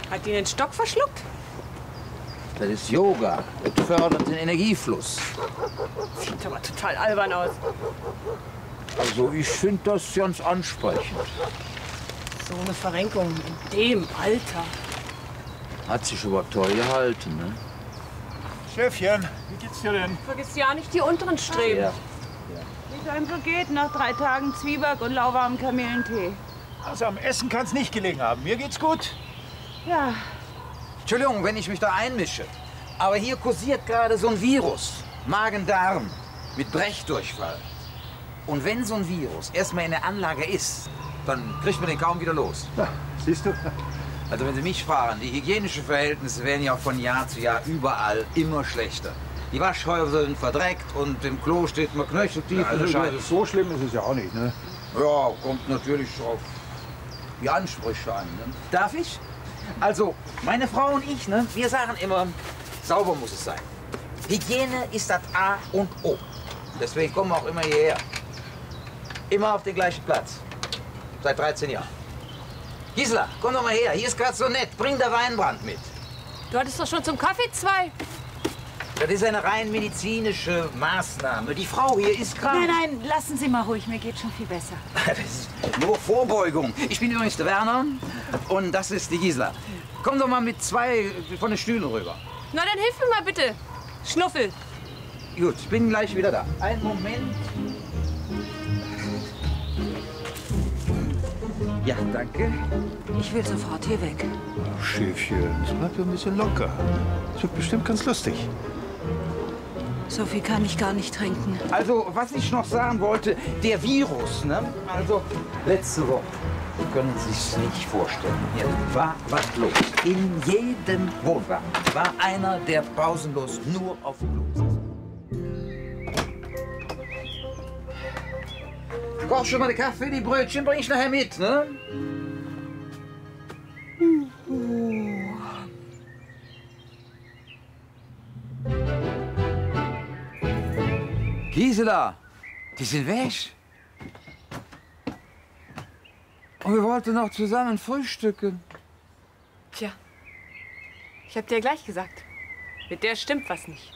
Hat die den Stock verschluckt? Das ist Yoga. Das fördert den Energiefluss. Sieht aber total albern aus. Also ich finde das ganz ansprechend. So eine Verrenkung in dem Alter. Hat sich aber toll gehalten, ne? Schäfchen, wie geht's dir denn? Vergiss ja nicht die unteren Streben. Ja. Wie es einem so geht, nach 3 Tagen Zwieback und lauwarmem Kamillentee. Also am Essen kann's nicht gelegen haben. Mir geht's gut. Ja, Entschuldigung, wenn ich mich da einmische. Aber hier kursiert gerade so ein Virus. Magen-Darm mit Brechdurchfall. Und wenn so ein Virus erstmal in der Anlage ist, dann kriegt man den kaum wieder los. Ja, siehst du? Also wenn Sie mich fragen, die hygienischen Verhältnisse werden ja von Jahr zu Jahr überall immer schlechter. Die Waschhäuser sind verdreckt und im Klo steht man knöcheltief in der Scheibe. So schlimm ist es ja auch nicht, ne? Ja, kommt natürlich auf die Ansprüche an. Ne? Darf ich? Also, meine Frau und ich, ne, wir sagen immer, sauber muss es sein. Hygiene ist das A und O. Deswegen kommen wir auch immer hierher. Immer auf den gleichen Platz. Seit 13 Jahren. Gisela, komm doch mal her. Hier ist gerade so nett. Bring der Weinbrand mit. Du hattest doch schon zum Kaffee 2. Das ist eine rein medizinische Maßnahme. Die Frau hier ist krank. nein, lassen Sie mal ruhig, mir geht schon viel besser. Das ist nur Vorbeugung. Ich bin übrigens der Werner und das ist die Gisela. Komm doch mal mit 2 von den Stühlen rüber. Na, dann hilf mir mal bitte. Schnuffel. Gut, ich bin gleich wieder da. Einen Moment. Ja, danke. Ich will sofort hier weg. Schäfchen, es bleibt ja ein bisschen locker. Es wird bestimmt ganz lustig. So viel kann ich gar nicht trinken. Also, was ich noch sagen wollte, der Virus, ne? Also, letzte Woche. Sie können sich's nicht vorstellen. Hier war was los. In jedem Wohnwagen war einer, der pausenlos nur auf dem Klo saß. Koch schon mal den Kaffee, die Brötchen bring ich nachher mit, ne? Gisela, die sind weg. Und wir wollten noch zusammen frühstücken. Tja, ich hab dir gleich gesagt. Mit der stimmt was nicht.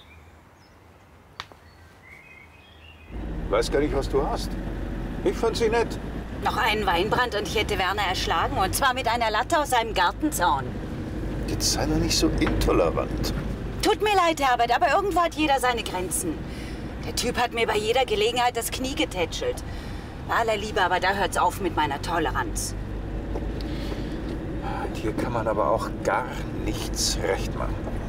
Weiß gar nicht, was du hast. Ich fand sie nett. Noch einen Weinbrand und ich hätte Werner erschlagen. Und zwar mit einer Latte aus seinem Gartenzaun. Jetzt sei doch nicht so intolerant. Tut mir leid, Herbert, aber irgendwo hat jeder seine Grenzen. Der Typ hat mir bei jeder Gelegenheit das Knie getätschelt. Bei aller Liebe, aber da hört's auf mit meiner Toleranz. Hier kann man aber auch gar nichts recht machen.